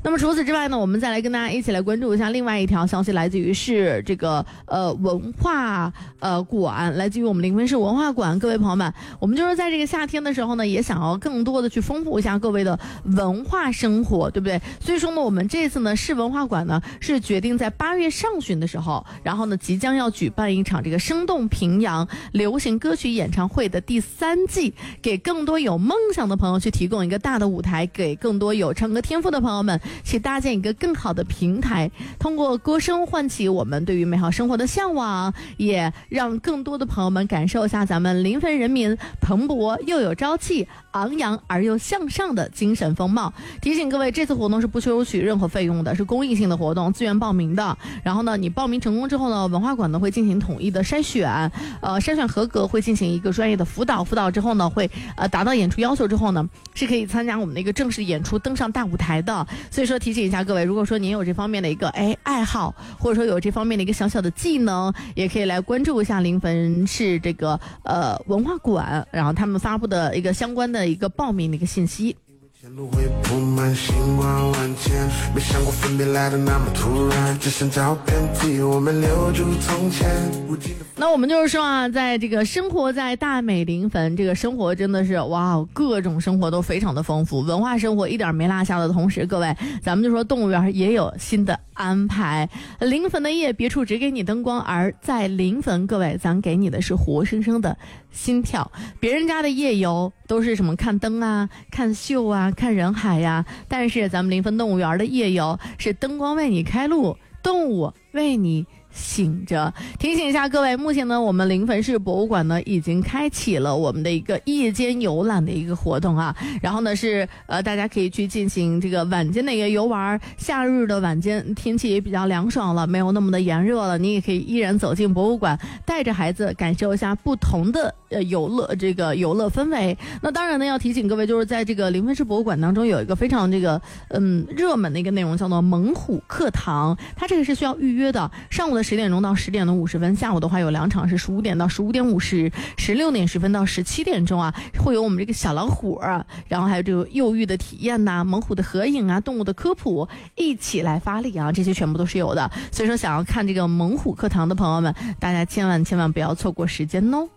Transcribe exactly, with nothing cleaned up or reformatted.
那么除此之外呢，我们再来跟大家一起来关注一下另外一条消息，来自于是这个呃文化呃馆，来自于我们临汾市文化馆。各位朋友们，我们就是在这个夏天的时候呢，也想要更多的去丰富一下各位的文化生活，对不对？所以说呢，我们这次呢市文化馆呢是决定在八月上旬的时候，然后呢即将要举办一场这个生动平阳流行歌曲演唱会的第三季，给更多有梦想的朋友去提供一个大的舞台，给更多有唱歌天赋的朋友们去搭建一个更好的平台，通过歌声唤起我们对于美好生活的向往，也让更多的朋友们感受一下咱们临汾人民蓬勃又有朝气、昂扬而又向上的精神风貌。提醒各位，这次活动是不收取任何费用的，是公益性的活动，自愿报名的。然后呢，你报名成功之后呢，文化馆呢会进行统一的筛选，呃，筛选合格会进行一个专业的辅导，辅导之后呢会呃达到演出要求之后呢，是可以参加我们的一个正式演出，登上大舞台的。所以说提醒一下各位，如果说您有这方面的一个哎爱好，或者说有这方面的一个小小的技能，也可以来关注一下临汾市这个呃文化馆，然后他们发布的一个相关的一个报名的一个信息。前路会铺满星光万千，没想过分别来的那么突然，只剩照片替我们留住从前。那我们就是说啊，在这个生活在大美临汾，这个生活真的是哇，各种生活都非常的丰富，文化生活一点没落下的同时，各位咱们就说动物园也有新的安排。临汾的夜别处只给你灯光，而在临汾，各位咱给你的是活生生的心跳。别人家的夜游都是什么看灯啊、看秀啊、看人海呀、啊，但是咱们临汾动物园的夜游是灯光为你开路，动物为你醒着。提醒一下各位，目前呢我们临汾市博物馆呢已经开启了我们的一个夜间游览的一个活动啊，然后呢是呃大家可以去进行这个晚间的一个游玩。夏日的晚间天气也比较凉爽了，没有那么的炎热了，你也可以依然走进博物馆，带着孩子感受一下不同的呃游乐这个游乐氛围。那当然呢要提醒各位，就是在这个临汾市博物馆当中有一个非常这个嗯热门的一个内容，叫做猛虎课堂，它这个是需要预约的，上午的十点钟到十点的五十分，下午的话有两场，是十五点到十五点五十，十六点十分到十七点钟啊，会有我们这个小老虎啊，然后还有这个幼育的体验呐、啊、猛虎的合影啊、动物的科普，一起来发力啊，这些全部都是有的。所以说想要看这个猛虎课堂的朋友们，大家千万千万不要错过时间哦。